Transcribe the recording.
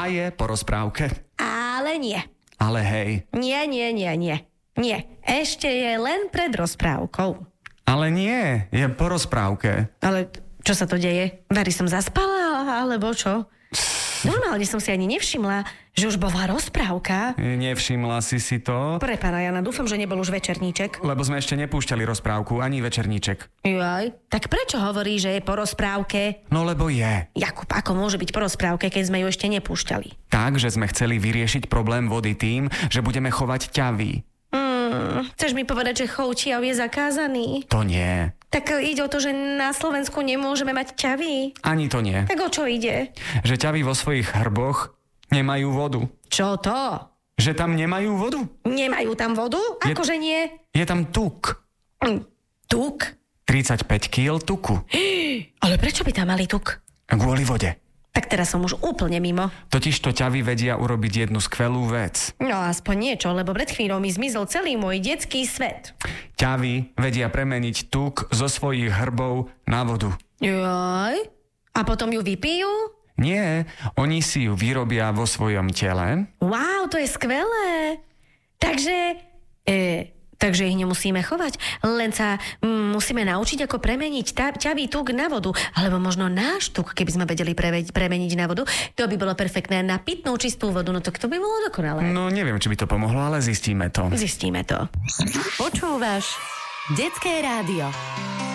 A je po rozprávke. Ale nie. Ale hej. Nie. Nie. Ešte je len pred rozprávkou. Ale nie, je po rozprávke. Ale čo sa to deje? Vary som zaspala, alebo čo? Normálne som si ani nevšimla, že už bola rozprávka. Nevšimla si to? Pre pána Jana, dúfam, že nebol už večerníček. Lebo sme ešte nepúšťali rozprávku, ani večerníček. Jaj, tak prečo hovorí, že je po rozprávke? No lebo je. Jakub, ako môže byť po rozprávke, keď sme ju ešte nepúšťali? Tak, že sme chceli vyriešiť problém vody tým, že budeme chovať ťavy. Chceš mi povedať, že chov čiav je zakázaný? To nie. Tak ide o to, že na Slovensku nemôžeme mať ťavy? Ani to nie. Tak o čo ide? Že ťavy vo svojich hrboch nemajú vodu. Čo to? Že tam nemajú vodu? Nemajú tam vodu? Akože nie? Je tam tuk. Tuk? 35 kg tuku. Ale prečo by tam mali tuk? Kvôli vode. Tak teraz som už úplne mimo. Totižto ťavy vedia urobiť jednu skvelú vec. No aspoň niečo, lebo pred chvíľou mi zmizol celý môj detský svet. Ťavy vedia premeniť tuk zo svojich hrbov na vodu. Joj? A potom ju vypijú? Nie, oni si ju vyrobia vo svojom tele. Wow, to je skvelé. Takže ich nemusíme chovať, len sa musíme naučiť, ako premeniť ťavý tuk na vodu. Alebo možno náš tuk, keby sme vedeli premeniť na vodu, to by bolo perfektné na pitnú čistú vodu. No to by bolo dokonalé. No neviem, či by to pomohlo, ale zistíme to. Zistíme to. Počúvaš Detské rádio.